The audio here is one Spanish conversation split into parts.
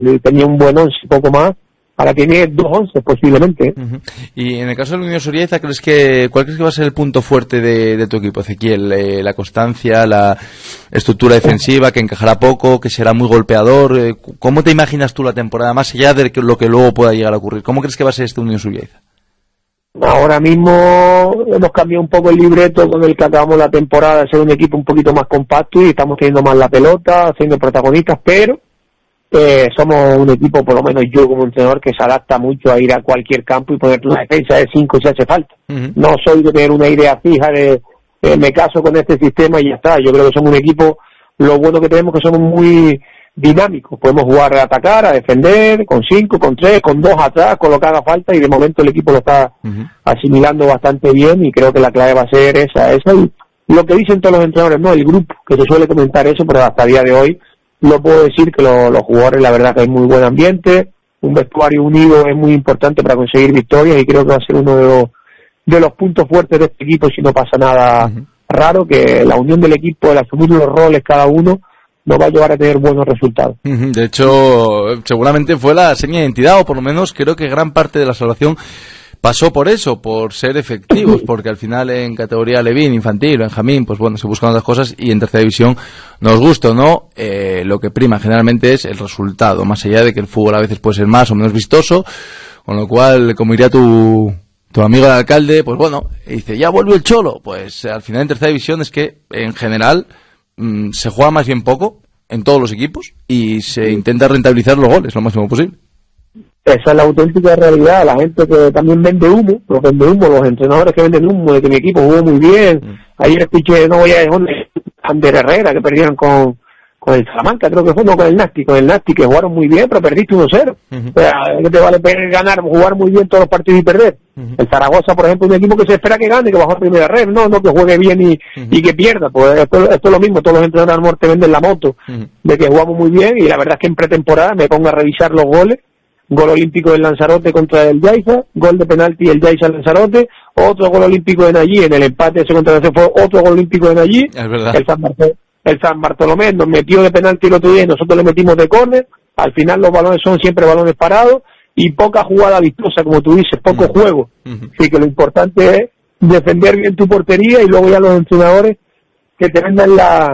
tenía un buen 11, poco más. Ahora tiene 2 11 posiblemente. Y en el caso del Unión Soriaiza, ¿cuál crees que va a ser el punto fuerte de tu equipo, Ezequiel? ¿La constancia, la estructura defensiva, que encajará poco, que será muy golpeador? ¿Cómo te imaginas tú la temporada, más allá de lo que luego pueda llegar a ocurrir? ¿Cómo crees que va a ser este Unión Soriaiza? Ahora mismo hemos cambiado un poco el libreto con el que acabamos la temporada, de ser un equipo un poquito más compacto y estamos teniendo más la pelota, siendo protagonistas, pero somos un equipo, por lo menos yo como entrenador, que se adapta mucho a ir a cualquier campo y ponerte una defensa de 5 si hace falta. No soy de tener una idea fija de me caso con este sistema y ya está. Yo creo que somos un equipo, lo bueno que tenemos es que somos muy dinámicos. Podemos jugar a atacar, a defender, con 5, con 3, con 2 atrás, con lo que haga falta, y de momento el equipo lo está asimilando bastante bien, y creo que la clave va a ser esa y lo que dicen todos los entrenadores, no el grupo, que se suele comentar eso, pero hasta el día de hoy lo puedo decir que los jugadores, la verdad que hay muy buen ambiente, un vestuario unido es muy importante para conseguir victorias, y creo que va a ser uno de los puntos fuertes de este equipo si no pasa nada raro, que la unión del equipo, el asumir los roles cada uno, nos va a llevar a tener buenos resultados. De hecho, seguramente fue la seña de identidad, o por lo menos creo que gran parte de la salvación pasó por eso, por ser efectivos, porque al final en categoría Levín, infantil, Benjamín, pues bueno, se buscan otras cosas, y en tercera división, nos gusta o no, lo que prima generalmente es el resultado, más allá de que el fútbol a veces puede ser más o menos vistoso, con lo cual, como diría tu amigo el alcalde, pues bueno, dice, ya volvió el Cholo, pues al final en tercera división es que en general se juega más bien poco en todos los equipos y se intenta rentabilizar los goles lo máximo posible. Esa es la auténtica realidad. La gente que también vende humo, los entrenadores que venden humo de que mi equipo jugó muy bien. Ayer escuché, no voy a decir, Ander Herrera, que perdieron con el Salamanca, creo que fue, no, con el Nasti, que jugaron muy bien, pero perdiste 1-0. O sea, ¿qué te vale ganar, jugar muy bien todos los partidos y perder? El Zaragoza, por ejemplo, un equipo que se espera que gane, que bajó a primera red, no que juegue bien y que pierda. Pues esto es lo mismo, todos los entrenadores al norte venden la moto de que jugamos muy bien, y la verdad es que en pretemporada me pongo a revisar los goles. Gol olímpico del Lanzarote contra el Yaiza, gol de penalti el Yaiza al Lanzarote, otro gol olímpico de Nallí en el empate ese contra el fue otro gol olímpico de Nallí. Es verdad. El San Bartolomé nos metió de penalti el otro día y nosotros le metimos de córner. Al final los balones son siempre balones parados y poca jugada vistosa, como tú dices, poco juego. Así que lo importante es defender bien tu portería, y luego ya los entrenadores que te vendan la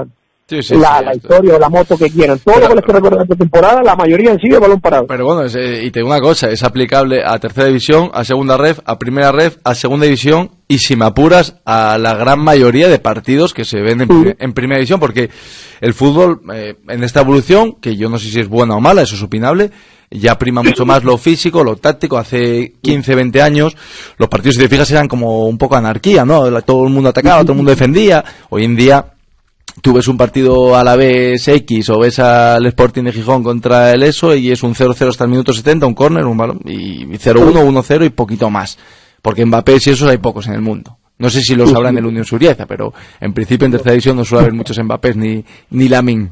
historia o la moto que quieran. Todos los goles que recuerdan esta temporada, la mayoría han sido balón parado. Pero bueno, y te digo una cosa, es aplicable a tercera división, a segunda ref, a primera ref, a segunda división, y si me apuras, a la gran mayoría de partidos que se ven en primera división, porque el fútbol, en esta evolución, que yo no sé si es buena o mala, eso es opinable, ya prima mucho más lo físico, lo táctico. Hace 15, 20 años los partidos, si te fijas, eran como un poco anarquía, ¿no? Todo el mundo atacaba, todo el mundo defendía. Hoy en día tú ves un partido a la vez X, o ves al Sporting de Gijón contra el ESO, y es un 0-0 hasta el minuto 70, un córner, un balón, y 0-1, 1-0 y poquito más. Porque Mbappé y esos hay pocos en el mundo. No sé si lo sabrán en el Unión Soriaiza, pero en principio en tercera división no suele haber muchos Mbappés ni Lamine.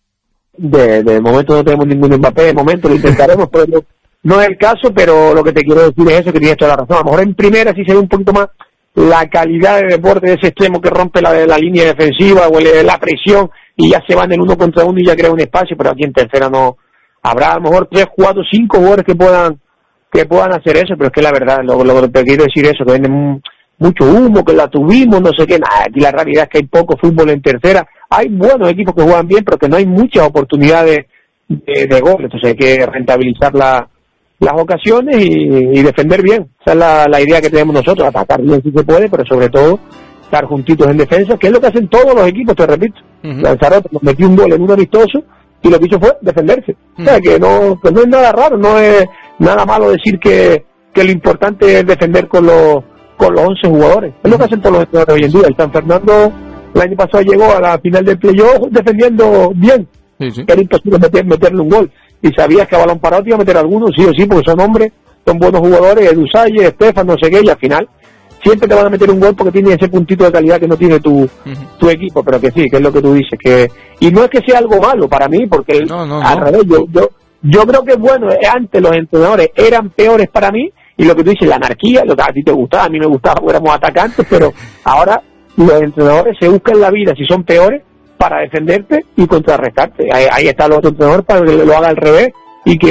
De momento no tenemos ningún Mbappé, de momento lo intentaremos, pero no es el caso. Pero lo que te quiero decir es eso, que tienes toda la razón. A lo mejor en primera sí se ve un poquito más la calidad de deporte de ese extremo que rompe la línea defensiva o la presión, y ya se van el 1 contra 1 y ya crea un espacio, pero aquí en tercera no. Habrá a lo mejor 3, 4, 5 jugadores que puedan hacer eso, pero es que la verdad, lo que te quiero decir es eso, que venden mucho humo, que la tuvimos, no sé qué, nada. Aquí la realidad es que hay poco fútbol en tercera. Hay buenos equipos que juegan bien, pero que no hay muchas oportunidades de gol, entonces hay que rentabilizar las ocasiones y defender bien. Esa es la idea que tenemos nosotros, atacar bien si se puede, pero sobre todo estar juntitos en defensa, que es lo que hacen todos los equipos, te repito. Lanzarote nos metió un gol en un amistoso y lo que hizo fue defenderse. O sea, que no es nada raro, no es nada malo decir que lo importante es defender con los 11 jugadores. Es lo que hacen todos los entrenadores hoy en día. El San Fernando el año pasado llegó a la final del playoff defendiendo bien. Era imposible meterle un gol. Y sabías que a balón parado te iba a meter algunos, sí o sí, porque son hombres, son buenos jugadores, Edusalle, Estefan, no sé qué, y al final siempre te van a meter un gol porque tiene ese puntito de calidad que no tiene tu equipo, pero que sí, que es lo que tú dices, y no es que sea algo malo para mí, porque al revés, yo creo que bueno, antes los entrenadores eran peores para mí, y lo que tú dices, la anarquía, lo que a ti te gustaba, a mí me gustaba, éramos atacantes, pero ahora los entrenadores se buscan la vida, si son peores, para defenderte y contrarrestarte. Ahí está el otro entrenador para que lo haga al revés, y que